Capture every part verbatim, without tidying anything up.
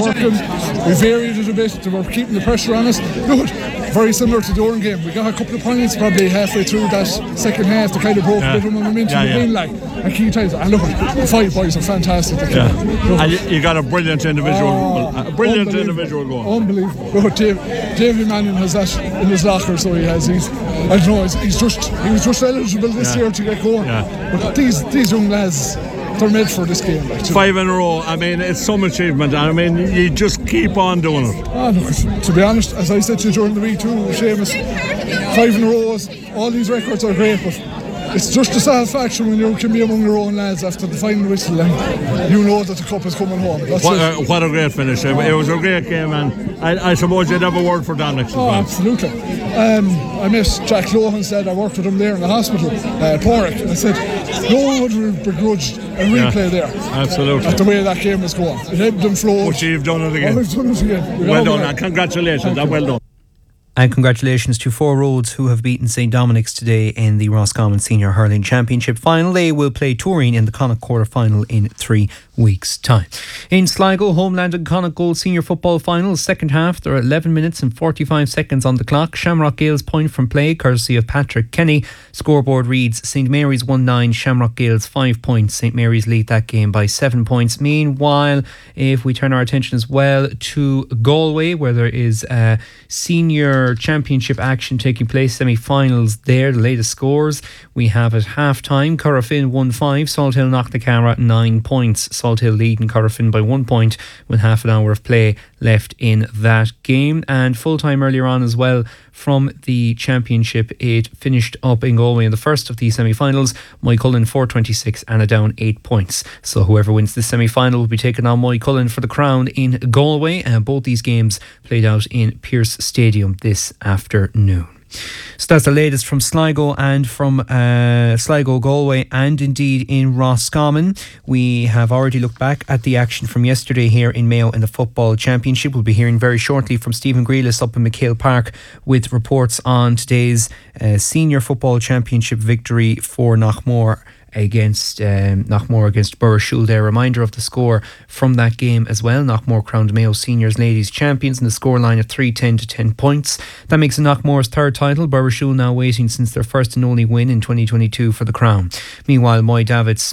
working. We varied it a bit. They were keeping the pressure on us. Look, very similar to the Doran game. We got a couple of points probably halfway through that second half that kind of broke yeah. a bit of momentum yeah, yeah. in like and key times. And look, the five boys are fantastic. Yeah. And you, you got a brilliant individual, uh, a brilliant individual going. Unbelievable. Look, Dave, David Mannion has that in his locker, so he has. He's, I don't know. He's, he's just he was just eligible this yeah. year to get going. Yeah. But these these young lads, they're made for this game. Like, Five in a row. I mean, it's some achievement. I mean, you just keep on doing it. Ah, look, to be honest, as I said to you during the week too, Seamus, five in a row, all these records are great, but it's just a satisfaction when you can be among your own lads after the final whistle and you know that the cup is coming home. That's what, uh, what a great finish. It was a great game, and I, I suppose you'd have a word for Dominic. Oh, well. Absolutely. Um, I met Jack Lohan, said I worked with him there in the hospital, uh, Porrick, and I said no one would begrudge a replay yeah, there. Absolutely. At the way that game was going. It ebbed and flowed. But you've done it again. Oh, we've done it again. We well done, and congratulations. And well done. And congratulations to Four Roads, who have beaten St Dominic's today in the Roscommon Senior Hurling Championship final. They will play Turin in the Connacht quarter final in three weeks' time. In Sligo, Homeland and Connacht Gold Senior Football Final, second half. There are eleven minutes and forty-five seconds on the clock. Shamrock Gales point from play, courtesy of Patrick Kenny. Scoreboard reads St Mary's one nine, Shamrock Gales five points. St Mary's lead that game by seven points. Meanwhile, if we turn our attention as well to Galway, where there is a senior championship action taking place, semi-finals there, the latest scores we have at half-time. Corofin one five, Salthill knocked the Cara nine points. Salthill leading Corofin by one point with half an hour of play left in that game. And full-time earlier on as well from the championship, it finished up in Galway in the first of these semi-finals. Moycullen four twenty-six and a down eight points. So whoever wins this semi-final will be taking on Moycullen for the crown in Galway. And both these games played out in Pearse Stadium this afternoon. So that's the latest from Sligo and from uh, Sligo, Galway, and indeed in Roscommon. We have already looked back at the action from yesterday here in Mayo in the Football Championship. We'll be hearing very shortly from Stephen Grealis up in McHale Park with reports on today's uh, Senior Football Championship victory for Knockmore against um, Knockmore against Burrishoole there. Reminder of the score from that game as well. Knockmore crowned Mayo Seniors Ladies Champions in the scoreline of three ten to ten points. That makes it Knockmore's third title. Burrishoole now waiting since their first and only win in twenty twenty-two for the crown. Meanwhile, Moy Davids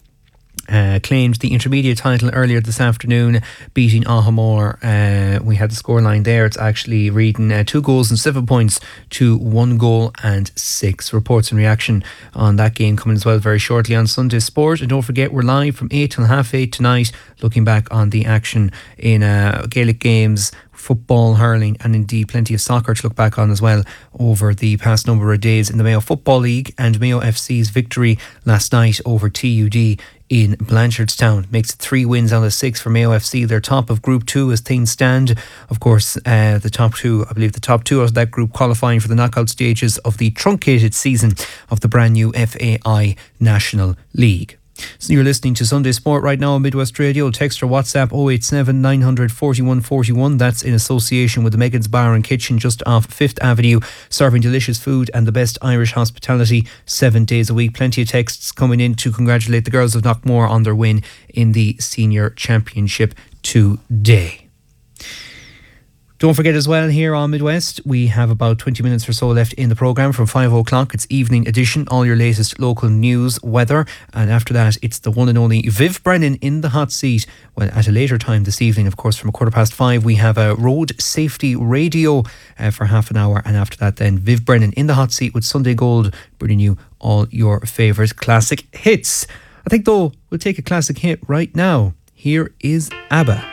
Uh, claimed the intermediate title earlier this afternoon, beating Ahamore. Uh, we had the scoreline there. It's actually reading uh, two goals and seven points to one goal and six. Reports and reaction on that game coming as well very shortly on Sunday Sport. And don't forget, we're live from eight till half eight tonight, looking back on the action in uh, Gaelic games, football, hurling, and indeed plenty of soccer to look back on as well over the past number of days in the Mayo Football League. And Mayo F C's victory last night over T U D in Blanchardstown makes it three wins out of six for Mayo F C. They're top of Group two as things stand. Of course, uh, the top two, I believe the top two of that group qualifying for the knockout stages of the truncated season of the brand new F A I National League. So you're listening to Sunday Sport right now on Midwest Radio. Text or WhatsApp oh eight seven, nine hundred, forty-one forty-one. That's in association with the Megan's Bar and Kitchen just off fifth Avenue, serving delicious food and the best Irish hospitality seven days a week. Plenty of texts coming in to congratulate the girls of Knockmore on their win in the Senior Championship today. Don't forget as well, here on Midwest, we have about twenty minutes or so left in the programme. From five o'clock, it's Evening Edition, all your latest local news, weather. And after that, it's the one and only Viv Brennan in the hot seat. Well, at a later time this evening, of course, from a quarter past five, we have a road safety radio uh, for half an hour. And after that, then, Viv Brennan in the hot seat with Sunday Gold, bringing you all your favourite classic hits. I think, though, we'll take a classic hit right now. Here is ABBA.